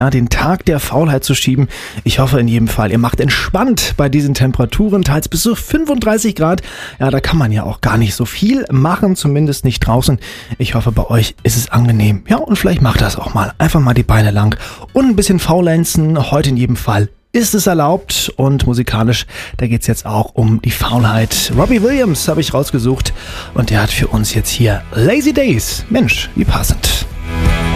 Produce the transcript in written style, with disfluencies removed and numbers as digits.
den Tag der Faulheit zu schieben. Ich hoffe in jedem Fall, ihr macht entspannt bei diesen Temperaturen, teils bis zu 35 Grad. Ja, da kann man ja auch gar nicht so viel machen, zumindest nicht draußen. Ich hoffe, bei euch ist es angenehm. Ja, und vielleicht macht das auch mal. Einfach mal die Beine lang und ein bisschen faulenzen. Heute in jedem Fall ist es erlaubt, und musikalisch, da geht's jetzt auch um die Faulheit. Robbie Williams habe ich rausgesucht und der hat für uns jetzt hier Lazy Days. Mensch, wie passend.